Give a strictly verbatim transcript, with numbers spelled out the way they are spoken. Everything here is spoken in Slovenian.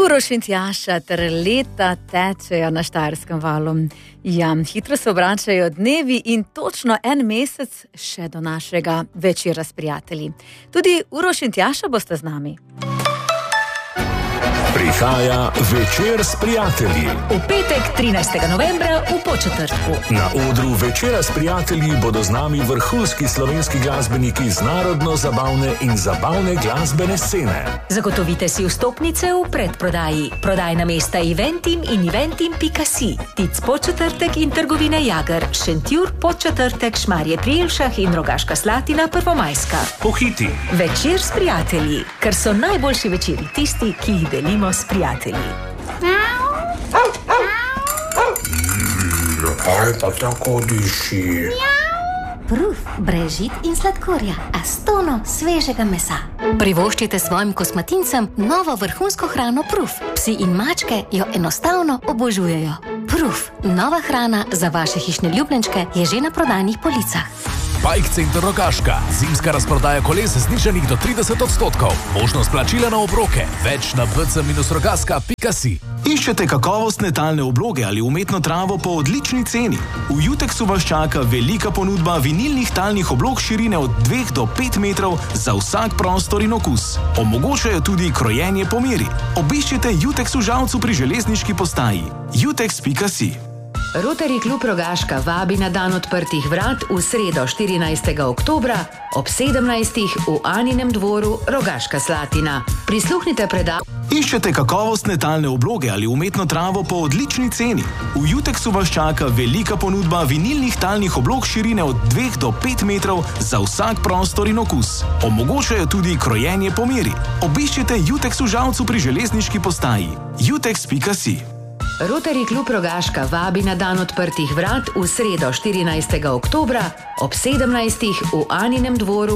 Uroš in Tjaša ter leta tečejo na Štajerskem valu. Ja, hitro se obračajo dnevi in točno en mesec še do našega večera s prijatelji. Tudi Uroš in Tjaša boste z nami. Prihaja Večer s prijatelji. V petek, trinajstega novembra v Podčetrtku. Na odru Večera s prijatelji bodo z nami vrhunski slovenski glasbeniki z narodno-zabavne in zabavne glasbene scene. Zagotovite si vstopnice v predprodaji. Prodajna mesta Eventim in eventim pika si. Tic Podčetrtek in trgovine Jager, Šentjur, Podčetrtek, Šmarje pri Jelšah in Rogaška Slatina, Prvomajska. Pohiti. Večer s prijatelji, ker so najboljši večeri tisti, ki jih delimo s prijatelji. Kaj pa tako diši? Pruf, brežit in sladkorja, a s tono svežega mesa. Privoščite svojim kosmatincem novo vrhunsko hrano Pruf. Psi in mačke jo enostavno obožujejo. Pruf, nova hrana za vaše hišne ljubljenčke, je že na prodajnih policah. Bike Center Rogaška. Zimska razprodaja koles znižanih do trideset odstotkov. Možnost plačila na obroke. Več na b c dash rogaska pika si. Iščete kakovostne talne obloge ali umetno travo po odlični ceni? V Jutexu vas čaka velika ponudba vinilnih talnih oblog širine od dveh do pet metrov za vsak prostor in okus. Omogočajo tudi krojenje po meri. Obiščite Jutex v Žalcu pri železniški postaji. jutex pika si. Rotary klub Rogaška vabi na dan odprtih vrat v sredo štirinajstega oktobra ob sedemnajstih v Aninem dvoru, Rogaška Slatina. Prisluhnite predavanju. Iščete kakovostne talne obloge ali umetno travo po odlični ceni? V Jutexu vas čaka velika ponudba vinilnih talnih oblog širine od dveh do pet metrov za vsak prostor in okus. Omogočajo tudi krojenje po meri. Obiščite Jutex v Žalcu pri železniški postaji. jutex pika si. Rotary klub Rogaška vabi na dan odprtih vrat v sredo štirinajstega oktobra ob sedemnajstih v Aninem dvoru,